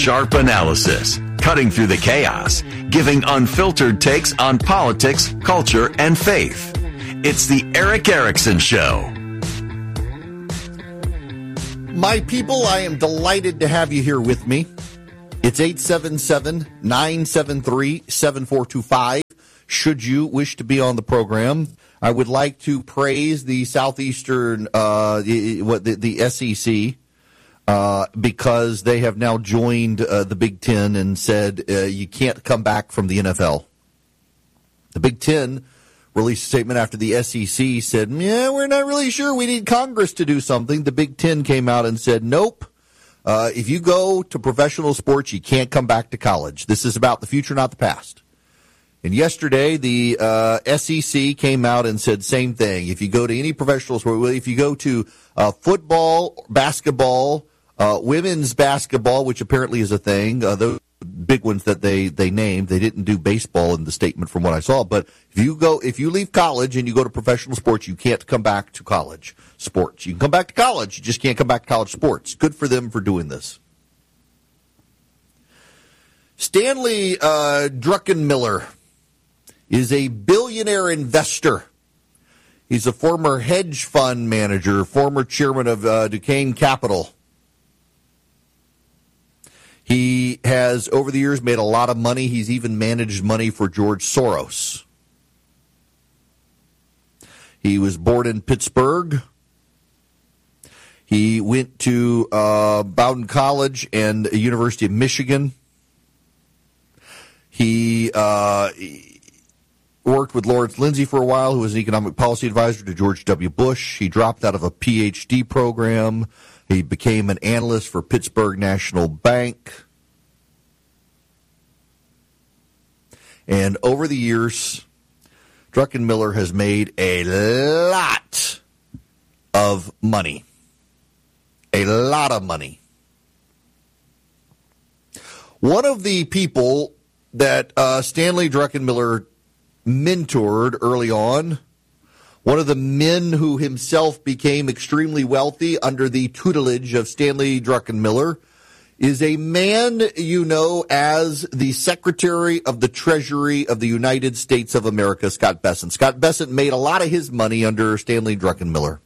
Sharp analysis, cutting through the chaos, giving unfiltered takes on politics, culture, and faith. It's the Erick Erickson Show. My people, I am delighted to have you here with me. It's 877-973-7425. Should you wish to be on the program, I would like to praise the Southeastern, the SEC, because they have now joined the Big Ten and said you can't come back from the NFL. The Big Ten released a statement after the SEC said, yeah, we're not really sure. We need Congress to do something. The Big Ten came out and said, nope. If you go to professional sports, you can't come back to college. This is about the future, not the past. And yesterday, the SEC came out and said same thing. If you go to any professional sport, if you go to football, basketball, women's basketball, which apparently is a thing, those big ones that they named, they didn't do baseball in the statement from what I saw. But if you leave college and you go to professional sports, you can't come back to college sports. You can come back to college, you just can't come back to college sports. Good for them for doing this. Stanley Druckenmiller is a billionaire investor. He's a former hedge fund manager, former chairman of Duquesne Capital. He has, over the years, made a lot of money. He's even managed money for George Soros. He was born in Pittsburgh. He went to Bowdoin College and the University of Michigan. He worked with Lawrence Lindsay for a while, who was an economic policy advisor to George W. Bush. He dropped out of a PhD program. He became an analyst for Pittsburgh National Bank. And over the years, Druckenmiller has made a lot of money. A lot of money. One of the people that Stanley Druckenmiller mentored early on, one of the men who himself became extremely wealthy under the tutelage of Stanley Druckenmiller, is a man you know as the Secretary of the Treasury of the United States of America, Scott Bessent. Scott Bessent made a lot of his money under Stanley Druckenmiller.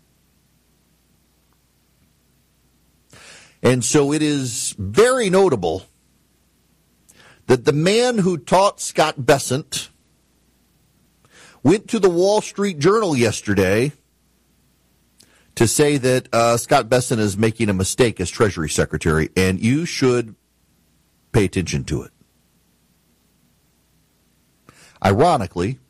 And so it is very notable that the man who taught Scott Bessent went to the Wall Street Journal yesterday to say that Scott Bessent is making a mistake as Treasury Secretary, and you should pay attention to it. Ironically,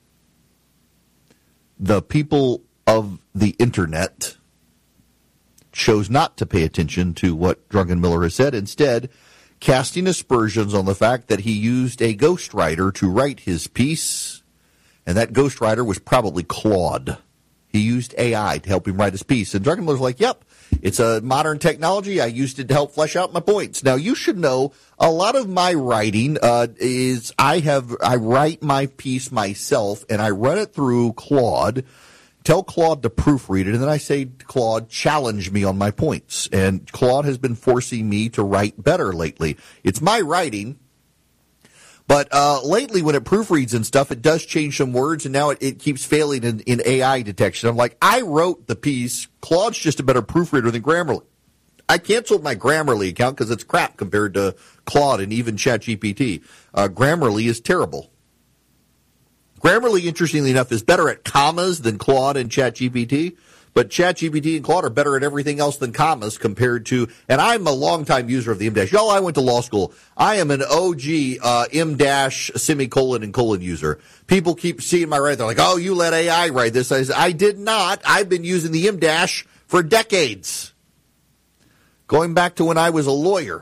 the people of the Internet chose not to pay attention to what Druckenmiller has said, instead casting aspersions on the fact that he used a ghostwriter to write his piece, and that ghostwriter was probably Claude. He used AI to help him write his piece. And Druckenmiller's like, yep, it's a modern technology. I used it to help flesh out my points. Now, you should know a lot of my writing is I write my piece myself, and I run it through Claude, tell Claude to proofread it, and then I say to Claude, challenge me on my points. And Claude has been forcing me to write better lately. It's my writing. But lately, when it proofreads and stuff, it does change some words, and now it keeps failing in AI detection. I'm like, I wrote the piece. Claude's just a better proofreader than Grammarly. I canceled my Grammarly account because it's crap compared to Claude and even ChatGPT. Grammarly is terrible. Grammarly, interestingly enough, is better at commas than Claude and ChatGPT. But ChatGPT and Claude are better at everything else than commas compared to, and I'm a longtime user of the M-dash. Y'all, I went to law school. I am an OG M-dash semicolon and colon user. People keep seeing my writing. They're like, oh, you let AI write this. I said, I did not. I've been using the M-dash for decades. Going back to when I was a lawyer.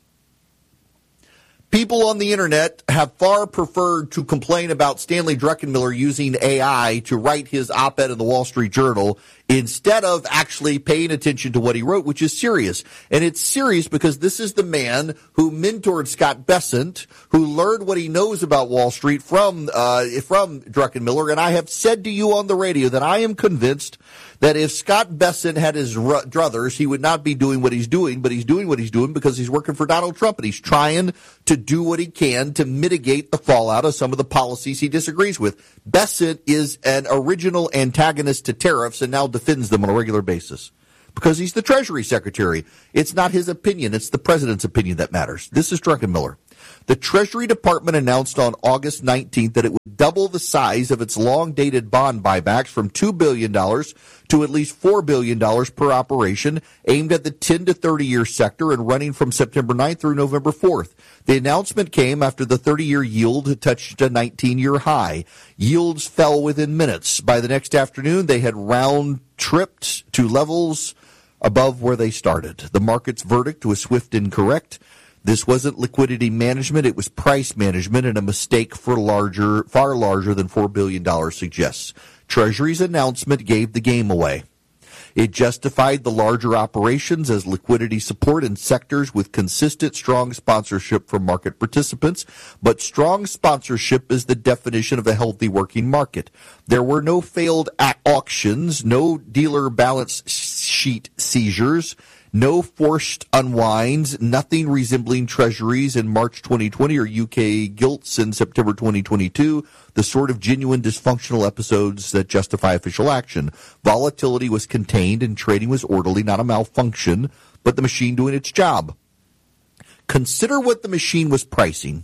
People on the Internet have far preferred to complain about Stanley Druckenmiller using AI to write his op-ed in the Wall Street Journal instead of actually paying attention to what he wrote, which is serious. And it's serious because this is the man who mentored Scott Bessent, who learned what he knows about Wall Street from Druckenmiller. And I have said to you on the radio that I am convinced that if Scott Bessent had his druthers, he would not be doing what he's doing, but he's doing what he's doing because he's working for Donald Trump, and he's trying to do what he can to mitigate the fallout of some of the policies he disagrees with. Bessent is an original antagonist to tariffs and now defends them on a regular basis because he's the Treasury Secretary. It's not his opinion. It's the president's opinion that matters. This is Druckenmiller. The Treasury Department announced on August 19th that it would double the size of its long-dated bond buybacks from $2 billion to at least $4 billion per operation, aimed at the 10 to 30-year sector and running from September 9th through November 4th. The announcement came after the 30-year yield had touched a 19-year high. Yields fell within minutes. By the next afternoon, they had round-tripped to levels above where they started. The market's verdict was swift and correct. This wasn't liquidity management, it was price management, and a mistake far larger than $4 billion suggests. Treasury's announcement gave the game away. It justified the larger operations as liquidity support in sectors with consistent, strong sponsorship from market participants, but strong sponsorship is the definition of a healthy working market. There were no failed auctions, no dealer balance sheet seizures, no forced unwinds, nothing resembling treasuries in March 2020 or UK gilts in September 2022, the sort of genuine dysfunctional episodes that justify official action. Volatility was contained and trading was orderly, not a malfunction, but the machine doing its job. Consider what the machine was pricing.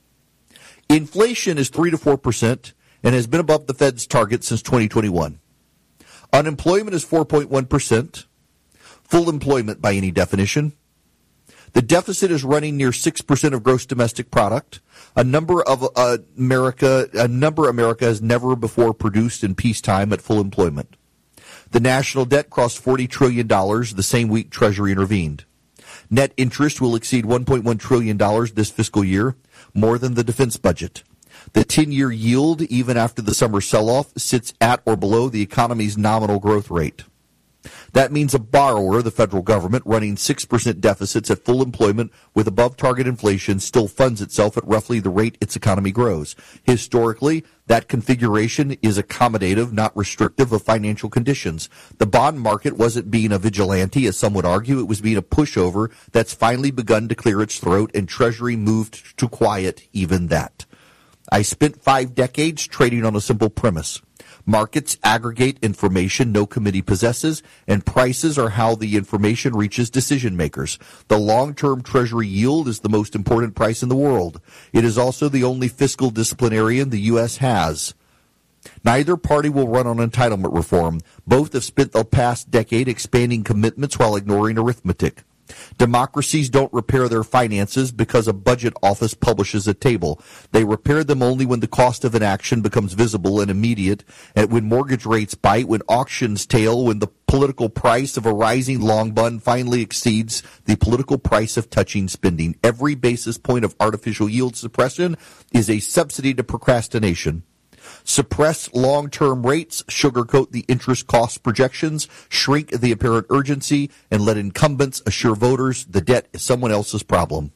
Inflation is 3 to 4% and has been above the Fed's target since 2021. Unemployment is 4.1%. Full employment by any definition. The deficit is running near 6% of gross domestic product, a number America has never before produced in peacetime at full employment. The national debt crossed $40 trillion the same week Treasury intervened. Net interest will exceed $1.1 trillion this fiscal year, more than the defense budget. The 10-year yield, even after the summer sell-off, sits at or below the economy's nominal growth rate. That means a borrower, the federal government, running 6% deficits at full employment with above-target inflation still funds itself at roughly the rate its economy grows. Historically, that configuration is accommodative, not restrictive of financial conditions. The bond market wasn't being a vigilante, as some would argue. It was being a pushover that's finally begun to clear its throat, and Treasury moved to quiet even that. I spent 5 decades trading on a simple premise. Markets aggregate information no committee possesses, and prices are how the information reaches decision makers. The long-term Treasury yield is the most important price in the world. It is also the only fiscal disciplinarian the U.S. has. Neither party will run on entitlement reform. Both have spent the past decade expanding commitments while ignoring arithmetic. Democracies don't repair their finances because a budget office publishes a table. They repair them only when the cost of inaction becomes visible and immediate, and when mortgage rates bite, when auctions tail, when the political price of a rising long bond finally exceeds the political price of touching spending. Every basis point of artificial yield suppression is a subsidy to procrastination. Suppress long-term rates, sugarcoat the interest cost projections, shrink the apparent urgency, and let incumbents assure voters the debt is someone else's problem.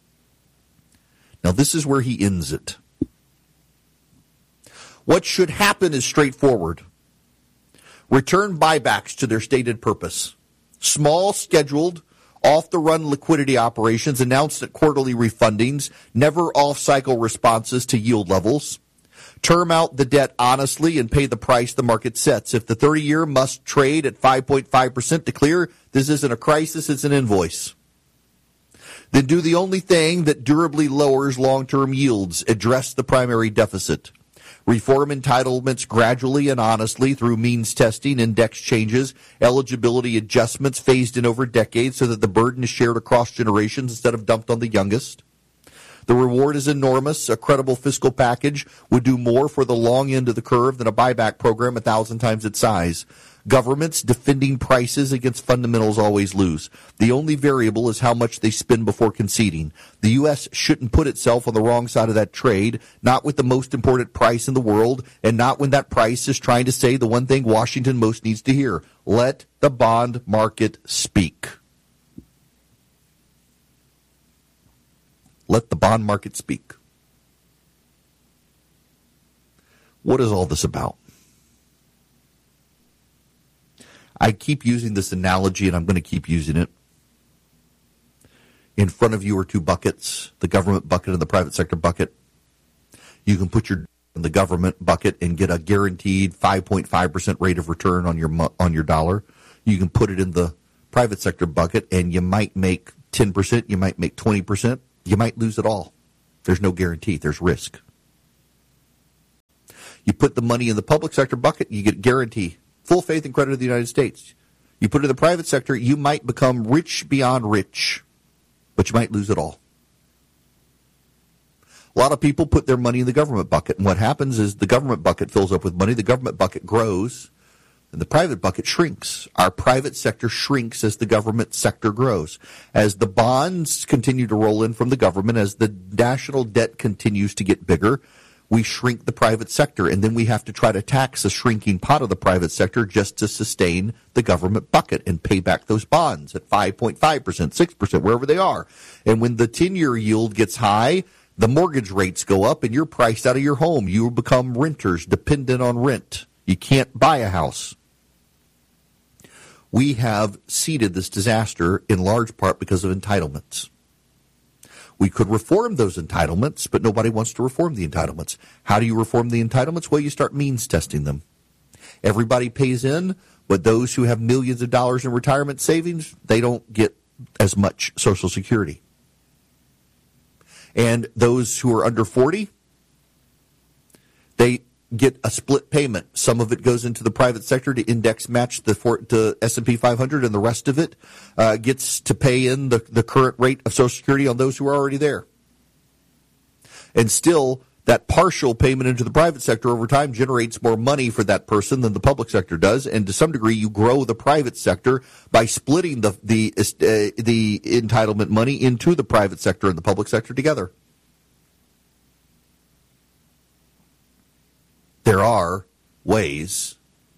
Now, this is where he ends it. What should happen is straightforward. Return buybacks to their stated purpose. Small, scheduled, off-the-run liquidity operations announced at quarterly refundings, never off-cycle responses to yield levels. Term out the debt honestly and pay the price the market sets. If the 30-year must trade at 5.5% to clear, this isn't a crisis, it's an invoice. Then do the only thing that durably lowers long-term yields, address the primary deficit. Reform entitlements gradually and honestly through means testing, index changes, eligibility adjustments phased in over decades so that the burden is shared across generations instead of dumped on the youngest. The reward is enormous. A credible fiscal package would do more for the long end of the curve than a buyback program 1,000 times its size. Governments defending prices against fundamentals always lose. The only variable is how much they spend before conceding. The U.S. shouldn't put itself on the wrong side of that trade, not with the most important price in the world, and not when that price is trying to say the one thing Washington most needs to hear. Let the bond market speak. Let the bond market speak. What is all this about? I keep using this analogy, and I'm going to keep using it. In front of you are two buckets, the government bucket and the private sector bucket. You can put your in the government bucket and get a guaranteed 5.5% rate of return on your dollar. You can put it in the private sector bucket, and you might make 10%, you might make 20%, you might lose it all. There's no guarantee. There's risk. You put the money in the public sector bucket, you get guarantee, full faith and credit of the United States. You put it in the private sector, you might become rich beyond rich, but you might lose it all. A lot of people put their money in the government bucket, and what happens is the government bucket fills up with money, the government bucket grows, and the private bucket shrinks. Our private sector shrinks as the government sector grows. As the bonds continue to roll in from the government, as the national debt continues to get bigger, we shrink the private sector, and then we have to try to tax a shrinking pot of the private sector just to sustain the government bucket and pay back those bonds at 5.5%, 6%, wherever they are. And when the 10-year yield gets high, the mortgage rates go up, and you're priced out of your home. You become renters, dependent on rent. You can't buy a house. We have seeded this disaster in large part because of entitlements. We could reform those entitlements, but nobody wants to reform the entitlements. How do you reform the entitlements? Well, you start means testing them. Everybody pays in, but those who have millions of dollars in retirement savings, they don't get as much Social Security. And those who are under 40, they get a split payment. Some of it goes into the private sector to index match the S&P 500, and the rest of it gets to pay in the current rate of Social Security on those who are already there. And still, that partial payment into the private sector over time generates more money for that person than the public sector does, and to some degree, you grow the private sector by splitting the entitlement money into the private sector and the public sector together. There are ways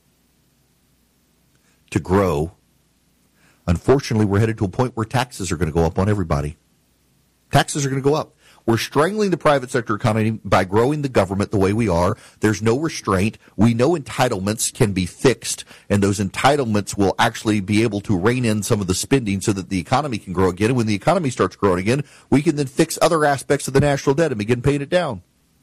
to grow. Unfortunately, we're headed to a point where taxes are going to go up on everybody. Taxes are going to go up. We're strangling the private sector economy by growing the government the way we are. There's no restraint. We know entitlements can be fixed, and those entitlements will actually be able to rein in some of the spending so that the economy can grow again. And when the economy starts growing again, we can then fix other aspects of the national debt and begin paying it down.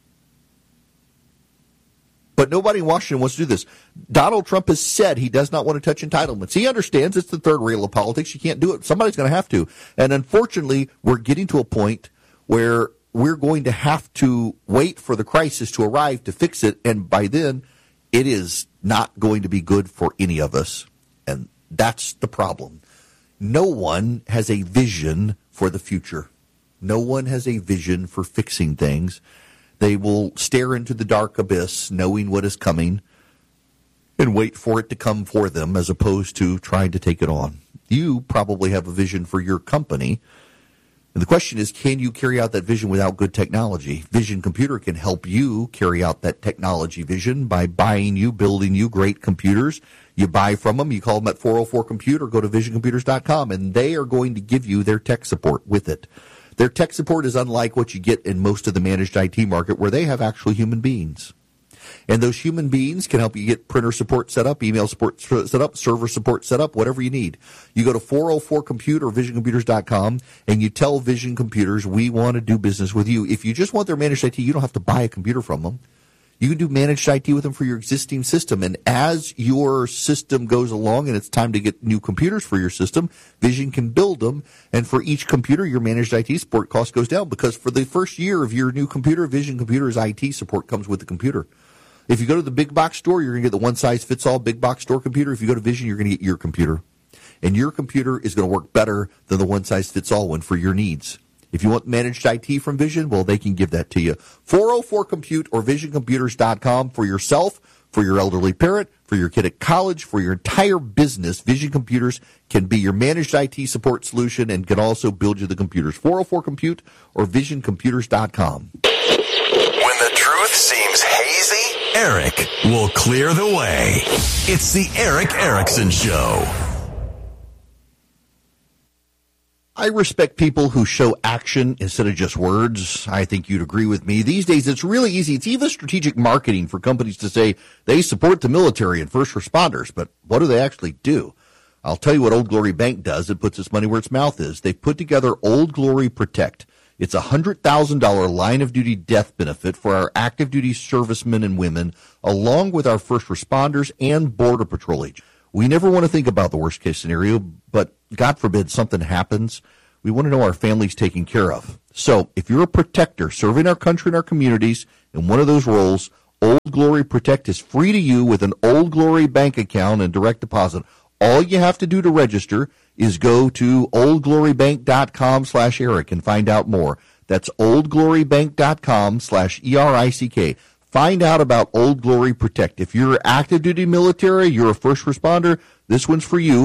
But nobody in Washington wants to do this. Donald Trump has said he does not want to touch entitlements. He understands it's the third rail of politics. You can't do it. Somebody's going to have to. And unfortunately, we're getting to a point where we're going to have to wait for the crisis to arrive to fix it. And by then, it is not going to be good for any of us. And that's the problem. No one has a vision for the future. No one has a vision for fixing things. They will stare into the dark abyss, knowing what is coming, and wait for it to come for them as opposed to trying to take it on. You probably have a vision for your company. And the question is, can you carry out that vision without good technology? Vision Computer can help you carry out that technology vision by building you great computers. You buy from them, you call them at 404-COMPUTE or go to visioncomputers.com, and they are going to give you their tech support with it. Their tech support is unlike what you get in most of the managed IT market, where they have actual human beings. And those human beings can help you get printer support set up, email support set up, server support set up, whatever you need. You go to 404-COMPUTE or visioncomputers.com, and you tell Vision Computers, we want to do business with you. If you just want their managed IT, you don't have to buy a computer from them. You can do managed IT with them for your existing system. And as your system goes along and it's time to get new computers for your system, Vision can build them. And for each computer, your managed IT support cost goes down, because for the first year of your new computer, Vision Computers IT support comes with the computer. If you go to the big box store, you're going to get the one-size-fits-all big box store computer. If you go to Vision, you're going to get your computer. And your computer is going to work better than the one-size-fits-all one for your needs. If you want managed IT from Vision, well, they can give that to you. 404-COMPUTE or visioncomputers.com for yourself, For your elderly parent, for your kid at college, for your entire business, Vision Computers can be your managed IT support solution and can also build you the computers. 404-COMPUTE or visioncomputers.com. When the truth seems hazy, Eric will clear the way. It's the Eric Erickson Show. I respect people who show action instead of just words. I think you'd agree with me. These days, it's really easy. It's even strategic marketing for companies to say they support the military and first responders, but what do they actually do? I'll tell you what Old Glory Bank does. It puts its money where its mouth is. They've put together Old Glory Protect. It's a $100,000 line-of-duty death benefit for our active-duty servicemen and women, along with our first responders and Border Patrol agents. We never want to think about the worst-case scenario, but God forbid something happens. We want to know our family's taken care of. So if you're a protector serving our country and our communities in one of those roles, Old Glory Protect is free to you with an Old Glory bank account and direct deposit. All you have to do to register is go to oldglorybank.com/Eric and find out more. That's oldglorybank.com/ERICK. Find out about Old Glory Protect. If you're active duty military, you're a first responder, this one's for you.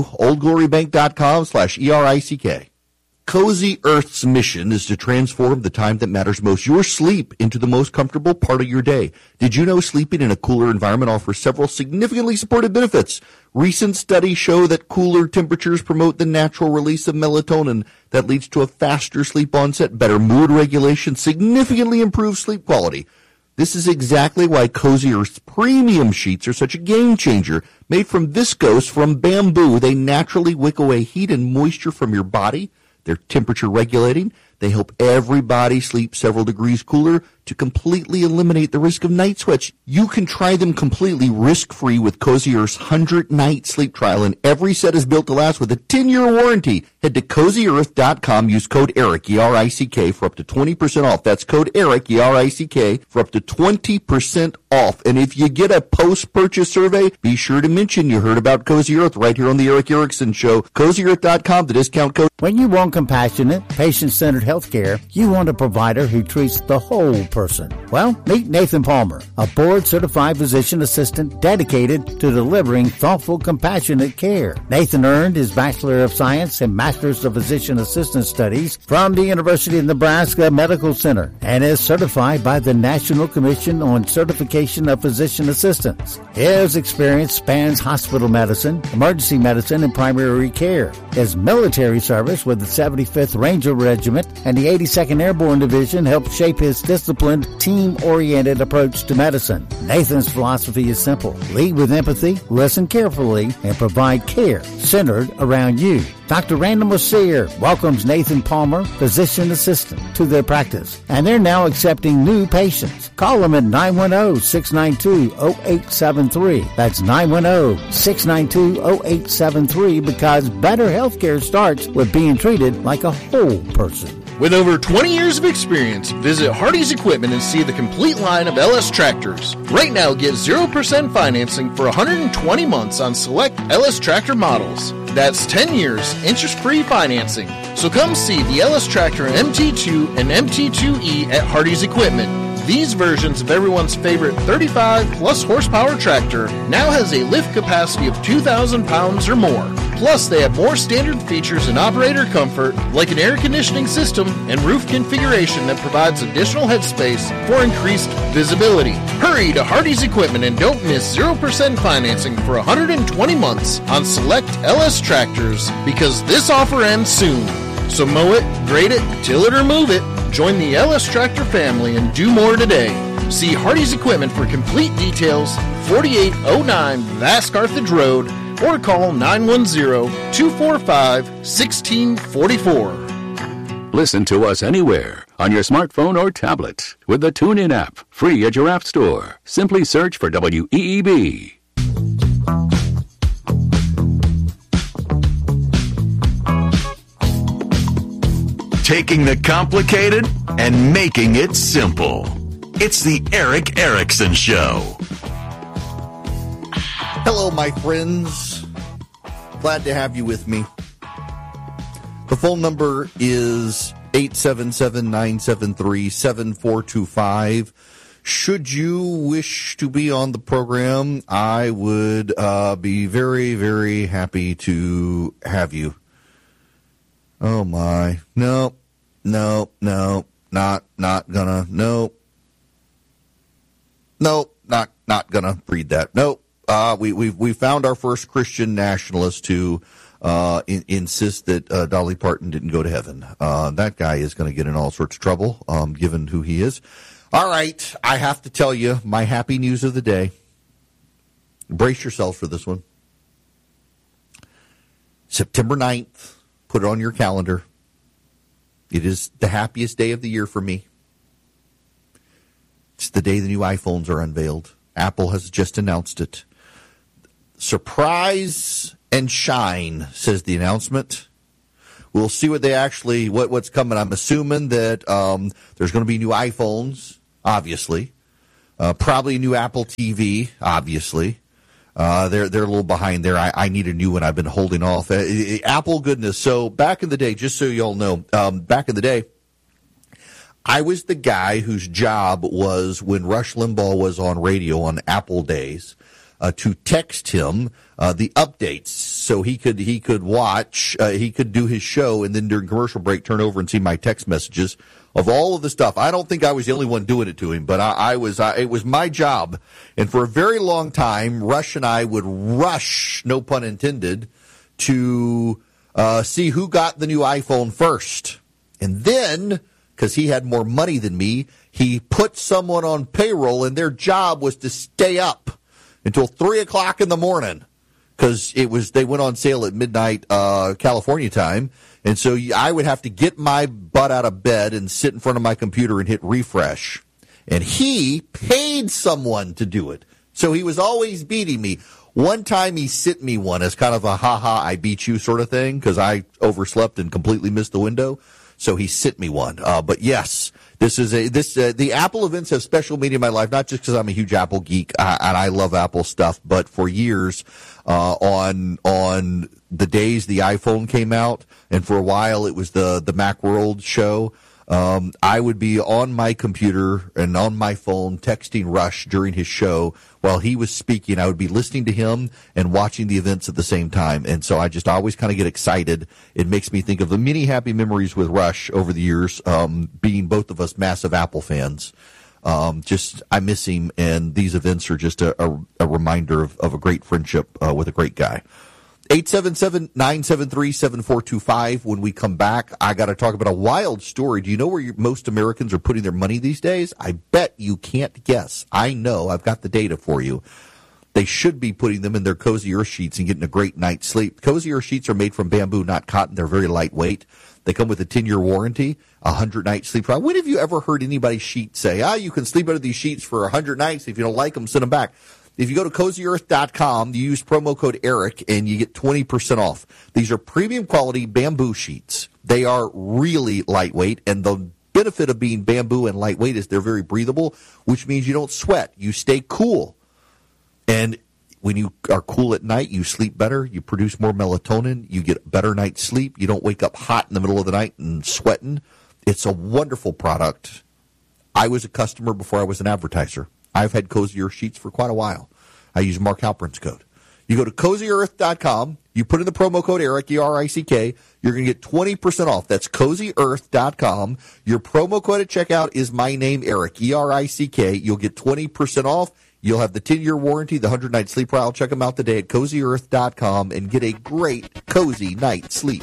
oldglorybank.com/ERICK. Cozy Earth's mission is to transform the time that matters most, your sleep, into the most comfortable part of your day. Did you know sleeping in a cooler environment offers several significantly supported benefits? Recent studies show that cooler temperatures promote the natural release of melatonin that leads to a faster sleep onset, better mood regulation, significantly improved sleep quality. This is exactly why Cozy Earth's premium sheets are such a game changer. Made from viscose from bamboo, they naturally wick away heat and moisture from your body. They're temperature regulating. They help everybody sleep several degrees cooler to completely eliminate the risk of night sweats. You can try them completely risk-free with Cozy Earth's 100-night sleep trial, and every set is built to last with a 10-year warranty. Head to CozyEarth.com, use code ERIC, E-R-I-C-K, for up to 20% off. That's code ERIC, E-R-I-C-K, for up to 20% off. And if you get a post-purchase survey, be sure to mention you heard about Cozy Earth right here on the Eric Erickson Show. CozyEarth.com, the discount code. When you want compassionate, patient-centered healthcare, you want a provider who treats the whole person. Well, meet Nathan Palmer, a board-certified physician assistant dedicated to delivering thoughtful, compassionate care. Nathan earned his Bachelor of Science and Master's of Physician Assistant Studies from the University of Nebraska Medical Center and is certified by the National Commission on Certification of Physician Assistants. His experience spans hospital medicine, emergency medicine, and primary care. His military service with the 75th Ranger Regiment and the 82nd Airborne Division helped shape his disciplined, team-oriented approach to medicine. Nathan's philosophy is simple. Lead with empathy, listen carefully, and provide care centered around you. Dr. Randall Mercier welcomes Nathan Palmer, physician assistant, to their practice, and they're now accepting new patients. Call them at 910-692-0873. That's 910-692-0873 because better healthcare starts with being treated like a whole person. With over 20 years of experience, visit Hardy's Equipment and see the complete line of LS tractors. Right now, get 0% financing for 120 months on select LS tractor models. That's 10 years, interest-free financing. So come see the LS Tractor MT2 and MT2E at Hardy's Equipment. These versions of everyone's favorite 35-plus horsepower tractor now has a lift capacity of 2,000 pounds or more. Plus, they have more standard features and operator comfort, like an air conditioning system and roof configuration that provides additional headspace for increased visibility. Hurry to Hardy's Equipment and don't miss 0% financing for 120 months on select LS tractors because this offer ends soon. So mow it, grade it, till it or move it. Join the LS Tractor family and do more today. See Hardy's Equipment for complete details, 4809 Vask Carthage Road, or call 910-245-1644. Listen to us anywhere on your smartphone or tablet with the TuneIn app, free at your app store. Simply search for WEEB. Taking the complicated and making it simple. It's the Eric Erickson Show. Hello, my friends. Glad to have you with me. The phone number is 877-973-7425. Should you wish to be on the program, I would be very, very happy to have you. Oh, my. No, not gonna. No, not gonna read that. No, we found our first Christian nationalist to insist that Dolly Parton didn't go to heaven. That guy is going to get in all sorts of trouble, given who he is. All right, I have to tell you my happy news of the day. Brace yourselves for this one. September 9th, put it on your calendar. It is the happiest day of the year for me. It's the day the new iPhones are unveiled. Apple has just announced it. Surprise and shine, says the announcement. We'll see what they actually, what's coming. I'm assuming that there's going to be new iPhones, obviously. Probably a new Apple TV, obviously. They're a little behind there. I need a new one. I've been holding off. Apple goodness. So back in the day, just so you all know, back in the day, I was the guy whose job was, when Rush Limbaugh was on radio on Apple days, to text him the updates so he could watch, he could do his show, and then during commercial break turn over and see my text messages of all of the stuff. I don't think I was the only one doing it to him, but it was my job. And for a very long time, Rush and I would rush, no pun intended, to see who got the new iPhone first. And then, because he had more money than me, he put someone on payroll, and their job was to stay up until 3 o'clock in the morning, because they went on sale at midnight California time. And so I would have to get my butt out of bed and sit in front of my computer and hit refresh. And he paid someone to do it. So he was always beating me. One time he sent me one as kind of a ha-ha, I beat you sort of thing, because I overslept and completely missed the window. So he sent me one. But yes, the Apple events have special meaning in my life, not just because I'm a huge Apple geek and I love Apple stuff, but for years, on the days the iPhone came out, and for a while it was the Macworld show, I would be on my computer and on my phone texting Rush during his show while he was speaking. I would be listening to him and watching the events at the same time. And so I just always kind of get excited. It makes me think of the many happy memories with Rush over the years, being both of us massive Apple fans. I miss him, and these events are just a reminder of a great friendship with a great guy. 877-973-7425. When we come back, I got to talk about a wild story. Do you know where most Americans are putting their money these days? I bet you can't guess. I know. I've got the data for you. They should be putting them in their Cozy Earth sheets and getting a great night's sleep. Cozy Earth sheets are made from bamboo, not cotton. They're very lightweight. They come with a 10-year warranty, 100-night sleep trial. When have you ever heard anybody's sheet say, you can sleep under these sheets for 100 nights. If you don't like them, send them back. If you go to CozyEarth.com, you use promo code ERIC, and you get 20% off. These are premium quality bamboo sheets. They are really lightweight, and the benefit of being bamboo and lightweight is they're very breathable, which means you don't sweat. You stay cool. And when you are cool at night, you sleep better. You produce more melatonin. You get a better night's sleep. You don't wake up hot in the middle of the night and sweating. It's a wonderful product. I was a customer before I was an advertiser. I've had Cozy Earth sheets for quite a while. I use Mark Halperin's code. You go to CozyEarth.com. You put in the promo code ERIC, E-R-I-C-K. You're going to get 20% off. That's CozyEarth.com. Your promo code at checkout is my name, Eric, E-R-I-C-K. You'll get 20% off. You'll have the 10-year warranty, the 100-night sleep trial. Check them out today at CozyEarth.com and get a great, cozy night's sleep.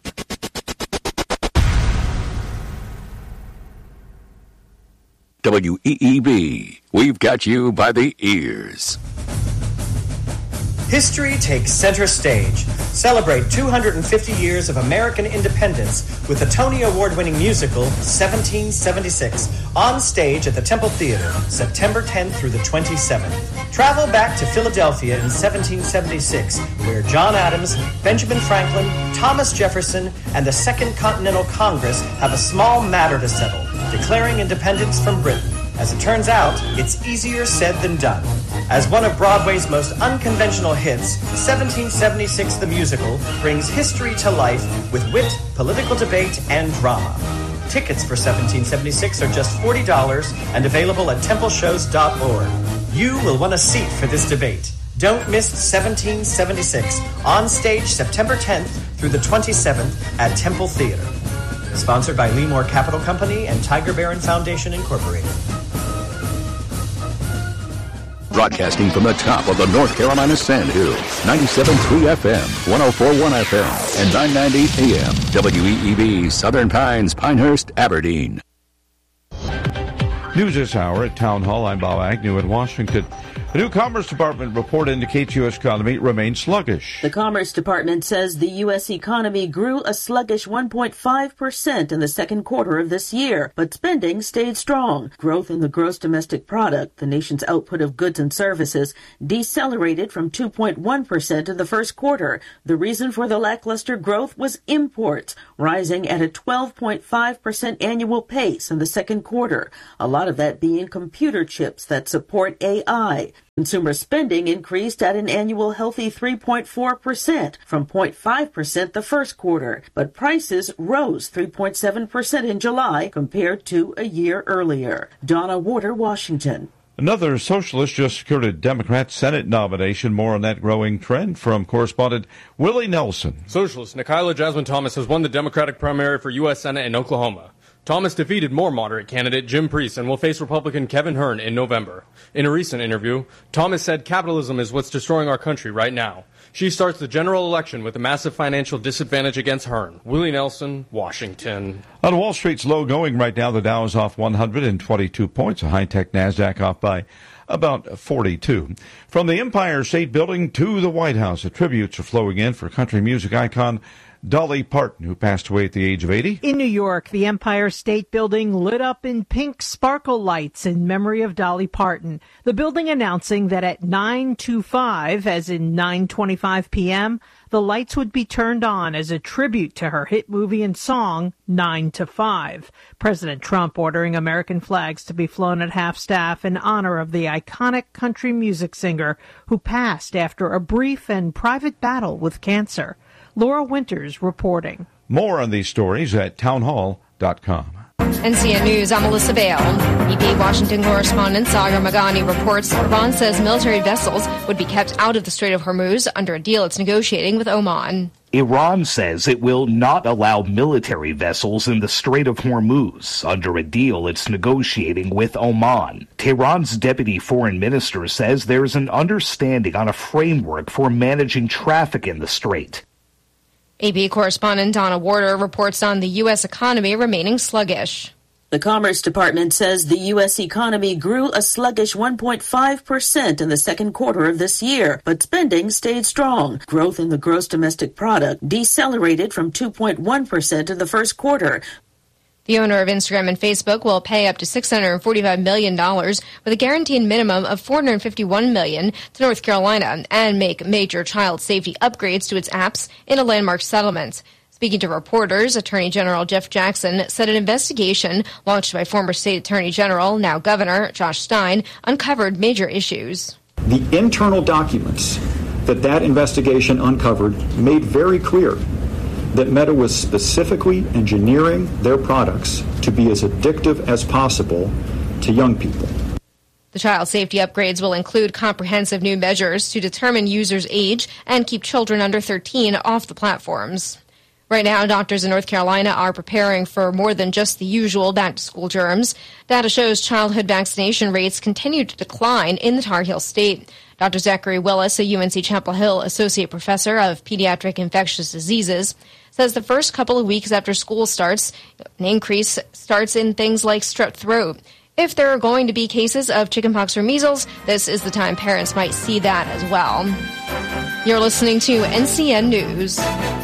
WEEB, we've got you by the ears. History takes center stage. Celebrate 250 years of American independence with the Tony Award-winning musical 1776 on stage at the Temple Theater, September 10th through the 27th. Travel back to Philadelphia in 1776, where John Adams, Benjamin Franklin, Thomas Jefferson, and the Second Continental Congress have a small matter to settle, declaring independence from Britain. As it turns out, it's easier said than done. As one of Broadway's most unconventional hits, 1776 the musical brings history to life with wit, political debate, and drama. Tickets for 1776 are just $40 and available at templeshows.org. You will want a seat for this debate. Don't miss 1776, on stage September 10th through the 27th at Temple Theater. Sponsored by Leemore Capital Company and Tiger Barron Foundation, Incorporated. Broadcasting from the top of the North Carolina Sandhills, 97.3 FM, 104.1 FM, and 990 AM, WEEB, Southern Pines, Pinehurst, Aberdeen. News this hour at Town Hall. I'm Bob Agnew in Washington. The new Commerce Department report indicates U.S. economy remains sluggish. The Commerce Department says the U.S. economy grew a sluggish 1.5% in the second quarter of this year, but spending stayed strong. Growth in the gross domestic product, the nation's output of goods and services, decelerated from 2.1% in the first quarter. The reason for the lackluster growth was imports, rising at a 12.5% annual pace in the second quarter. A lot of that being computer chips that support AI. Consumer spending increased at an annual healthy 3.4% from 0.5% the first quarter, but prices rose 3.7% in July compared to a year earlier. Donna Warder, Washington. Another socialist just secured a Democrat Senate nomination. More on that growing trend from correspondent Willie Nelson. Socialist Nikayla Jasmine Thomas has won the Democratic primary for U.S. Senate in Oklahoma. Thomas defeated more moderate candidate Jim Priest and will face Republican Kevin Hern in November. In a recent interview, Thomas said capitalism is what's destroying our country right now. She starts the general election with a massive financial disadvantage against Hern. Willie Nelson, Washington. On Wall Street's low going right now, the Dow is off 122 points. A high-tech NASDAQ off by about 42. From the Empire State Building to the White House, the tributes are flowing in for country music icon Dolly Parton, who passed away at the age of 80. In New York, the Empire State Building lit up in pink sparkle lights in memory of Dolly Parton. The building announcing that at 9:25, as in 9:25 p.m., the lights would be turned on as a tribute to her hit movie and song, 9 to 5. President Trump ordering American flags to be flown at half-staff in honor of the iconic country music singer who passed after a brief and private battle with cancer. Laura Winters reporting. More on these stories at townhall.com. NCN News, I'm Melissa Bale. EP Washington correspondent Sagar Magani reports Iran says military vessels would be kept out of the Strait of Hormuz under a deal it's negotiating with Oman. Iran says it will not allow military vessels in the Strait of Hormuz under a deal it's negotiating with Oman. Tehran's deputy foreign minister says there's an understanding on a framework for managing traffic in the strait. AP correspondent Donna Warder reports on the U.S. economy remaining sluggish. The Commerce Department says the U.S. economy grew a sluggish 1.5% in the second quarter of this year, but spending stayed strong. Growth in the gross domestic product decelerated from 2.1% in the first quarter. The owner of Instagram and Facebook will pay up to $645 million with a guaranteed minimum of $451 million to North Carolina and make major child safety upgrades to its apps in a landmark settlement. Speaking to reporters, Attorney General Jeff Jackson said an investigation launched by former State Attorney General, now Governor, Josh Stein, uncovered major issues. The internal documents that investigation uncovered made very clear that Meta was specifically engineering their products to be as addictive as possible to young people. The child safety upgrades will include comprehensive new measures to determine users' age and keep children under 13 off the platforms. Right now, doctors in North Carolina are preparing for more than just the usual back-to-school germs. Data shows childhood vaccination rates continue to decline in the Tar Heel State. Dr. Zachary Willis, a UNC Chapel Hill Associate Professor of Pediatric Infectious Diseases, says the first couple of weeks after school starts, an increase starts in things like strep throat. If there are going to be cases of chickenpox or measles, this is the time parents might see that as well. You're listening to NCN News.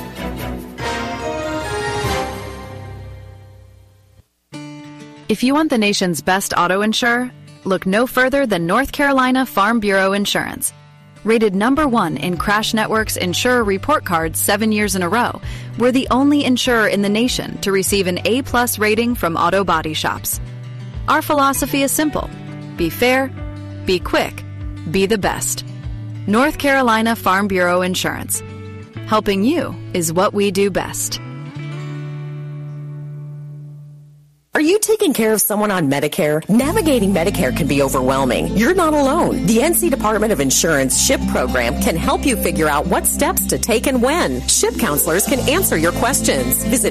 If you want the nation's best auto insurer, look no further than North Carolina Farm Bureau Insurance. Rated #1 in Crash Network's Insurer Report Card 7 years in a row, we're the only insurer in the nation to receive an A+ rating from auto body shops. Our philosophy is simple. Be fair, be quick, be the best. North Carolina Farm Bureau Insurance. Helping you is what we do best. you taking care of someone on Medicare? Navigating Medicare can be overwhelming. You're not alone. The NC Department of Insurance SHIP program can help you figure out what steps to take and when. SHIP counselors can answer your questions. Visit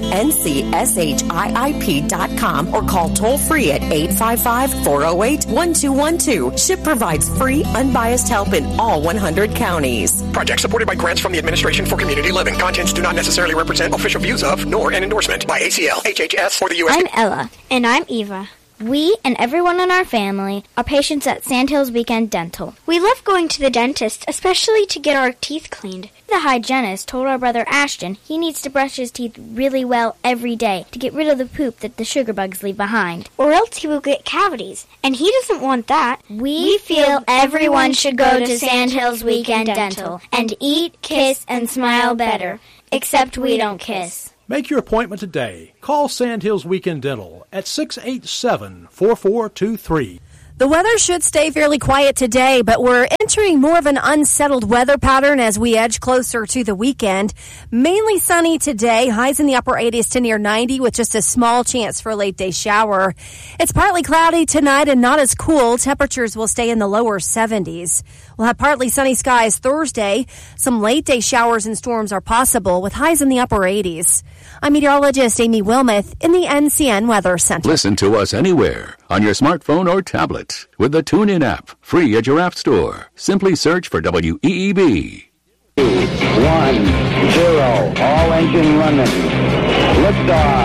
ncshiip.com or call toll-free at 855-408-1212. SHIP provides free, unbiased help in all 100 counties. Project supported by grants from the Administration for Community Living. Contents do not necessarily represent official views of, nor an endorsement by ACL, HHS, or the U.S. I'm Ella. And I'm Eva. We and everyone in our family are patients at Sandhills Weekend Dental. We love going to the dentist, especially to get our teeth cleaned. The hygienist told our brother Ashton he needs to brush his teeth really well every day to get rid of the poop that the sugar bugs leave behind, or else he will get cavities, and he doesn't want that. We feel everyone should go to Sandhills Weekend Dental and eat, kiss, and smile better, except we don't kiss. Make your appointment today. Call Sandhills Weekend Dental at 687-4423. The weather should stay fairly quiet today, but we're entering more of an unsettled weather pattern as we edge closer to the weekend. Mainly sunny today, highs in the upper 80s to near 90 with just a small chance for a late day shower. It's partly cloudy tonight and not as cool. Temperatures will stay in the lower 70s. We'll have partly sunny skies Thursday. Some late day showers and storms are possible with highs in the upper 80s. I'm meteorologist Amy Wilmoth in the NCN Weather Center. Listen to us anywhere on your smartphone or tablet with the TuneIn app, free at your app store. Simply search for WEEB. 1-0, all engine running. Liftoff.